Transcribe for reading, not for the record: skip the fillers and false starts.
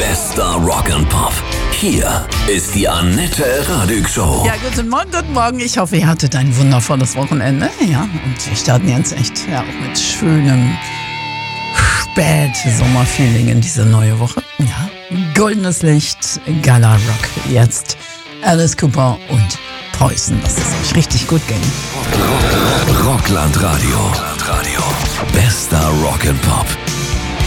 Bester Rock and Pop. Hier ist die Annette Radig Show. Ja, guten Morgen. Ich hoffe, ihr hattet ein wundervolles Wochenende. Ja, und wir starten jetzt echt auch mit schönem Spät-Sommerfeeling in diese neue Woche. Ja, goldenes Licht, Gala Rock. Jetzt Alice Cooper und Preußen. Lasst es euch richtig gut gehen. Rockland Radio. Bester Rock and Pop.